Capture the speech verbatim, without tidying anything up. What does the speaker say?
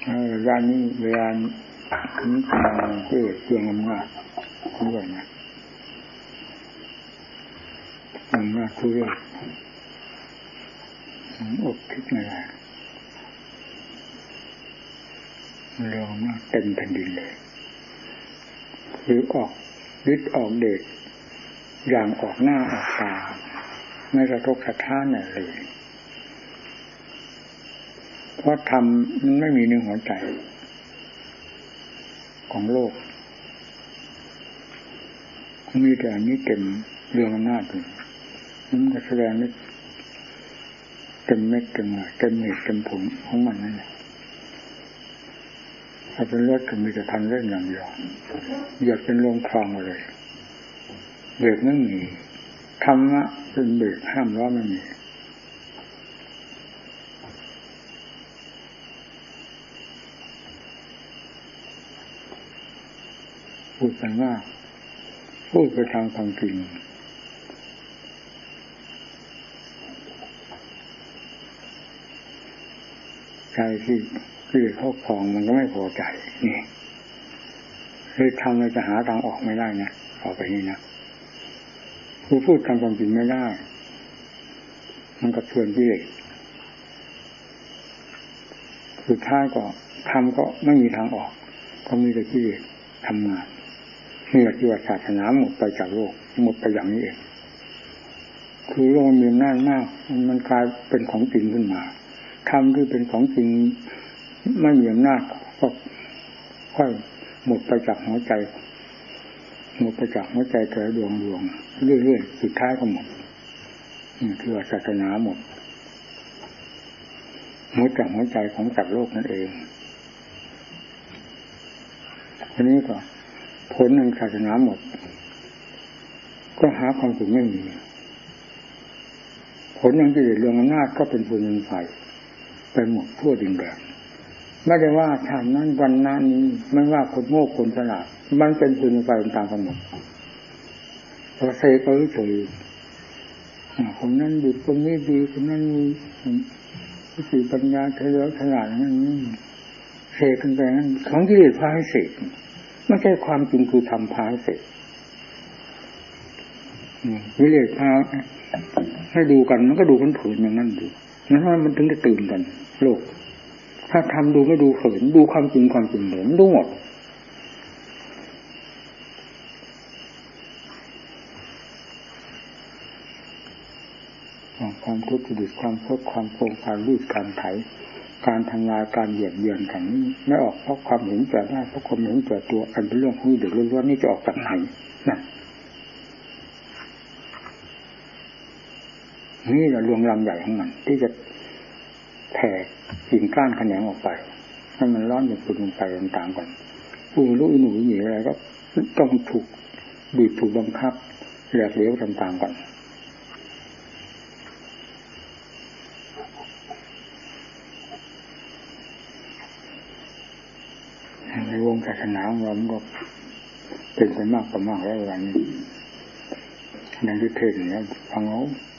ระยะนี้เวลานี้กำลังเกิดเรื่องอำนาจด้วยนะอำนาจทุเรศอกคิดไม่ได้เรื่องอำนาจเต็มแผ่นดินเลยหรือออกฤทธิ์ออกเดชอย่างออกหน้าออกตาไม่กระทบกระทั่งไหนเลยเพราะธรรมมันไม่มีในหัวใจของโลกมีแต่อันนี้เต็มเรื่องอำนาจเลยมันก็แสดงนี่เต็มเม็ดเต็มหน่อยเต็มเหตุเต็มผลของมันนั่นแหละถ้าเป็นรถก็มีแต่ทันเล่นอย่างเดียวเหยียดเป็นลมคลองมาเลยเบรกไม่มีธรรมะเป็นเบรกห้ามล้อไม่มีพูดไปมากพูดไปทางความจริงใจที่ที่ครอบครองมันก็ไม่พอใจนี่เลยทำเลยจะหาทางออกไม่ได้นะต่อไปนี้นะผู้พูดทางความจริงไม่ได้มันกระเทือนกิเลสสุดท้ายก็ทำก็ไม่มีทางออกก็มีแต่กิเลสทำงานนี่แหละที่ว่าศาสนาหมดไปจากโลกหมดไปอย่างนี้เองคือโลกมีอำนาจมากมันกลายเป็นของจริงขึ้นมาธรรมที่เป็นของจริงไม่มีอำนาจก็ค่อยหมดไปจากหัวใจหมดไปจากหัวใจแต่ดวงดวงเรื่อยๆสุดท้ายก็หมดนี่คือว่าศาสนาหมดหมดจากหัวใจของสัตว์โลกนั่นเองทีนี้ก็ผลแห่งศาสนาหมดก็หาความสุขไม่มีผลแห่งกิเลสเรื่องอำนาจก็เป็นฟืนเป็นไฟไปหมดทั่วดินแดนไม่ได้ว่าชาตินั้นวันนั้นนี้ไม่ว่าคนโง่คนฉลาดมันเป็นฟืนเป็นไฟตามกันหมดพอเสกก็รู้เฉยคนนั้นดีคนนี้ดีคนนั้นมีวิธีปัญญาเฉลียวฉลาดนั้นนี่เสกกันไปนั้นของกิเลสพาให้เสกไม่ใช่ความจริงคือทำพาให้เสกกิเลสพาให้ดูกันมันก็ดูกันผืนอย่างนั้นดูนั้นว่ามันถึงจะตื่นกันโลกถ้าทำดูไม่ดูเขินดูความจริงความจริงเหมือนดูหมดความทุกข์ดิบความทุกข์ความโกงการรีดการไถการทำลายการเหยียดเยือนกันนี้ไม่ออกเพราะความเห็นแก่ได้เพราะความเห็นแก่ตัวอันเป็นเรื่องของเด็กล้วนๆนี่จะออกจากไหนนั่นนี่แหละรวงรังใหญ่ของมันที่จะแผ่กิ่งก้านแขนงออกไปให้มันร้อนอย่างฝุ่นไฟต่างๆกันผู้รู้หนูหนีอะไรก็ต้องถูกบีบถูกบังคับแหลกเหลวต่างๆกันในวงศาสนาของเราก็เป็นส่วนมากประมาณแล้ววันนี้อย่างที่เทศน์เนี่ยฟังเอา